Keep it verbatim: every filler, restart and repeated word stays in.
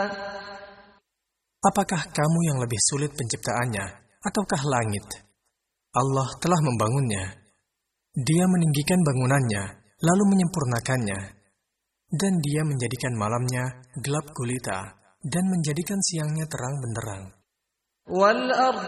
Apakah kamu yang lebih sulit penciptaannya, ataukah langit? Allah telah membangunnya. Dia meninggikan bangunannya, lalu menyempurnakannya. Dan dia menjadikan malamnya gelap gulita, dan menjadikan siangnya terang benderang.